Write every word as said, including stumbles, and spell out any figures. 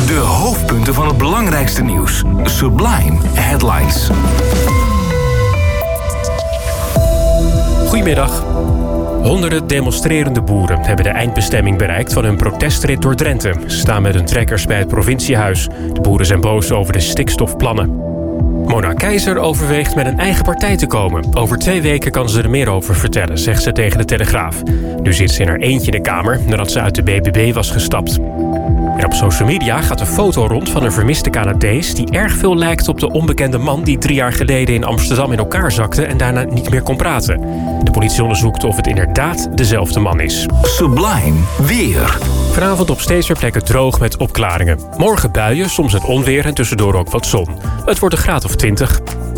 De hoofdpunten van het belangrijkste nieuws. Sublime Headlines. Goedemiddag. Honderden demonstrerende boeren hebben de eindbestemming bereikt van hun protestrit door Drenthe. Ze staan met hun trekkers bij het provinciehuis. De boeren zijn boos over de stikstofplannen. Mona Keizer overweegt met een eigen partij te komen. Over twee weken kan ze er meer over vertellen, zegt ze tegen de Telegraaf. Nu zit ze in haar eentje in de Kamer nadat ze uit de B B B was gestapt. En op social media gaat een foto rond van een vermiste Canadees die erg veel lijkt op de onbekende man die drie jaar geleden in Amsterdam in elkaar zakte en daarna niet meer kon praten. De politie onderzoekt of het inderdaad dezelfde man is. Sublime weer. Vanavond op steeds meer plekken droog met opklaringen. Morgen buien, soms met onweer en tussendoor ook wat zon. Het wordt een graad of twintig.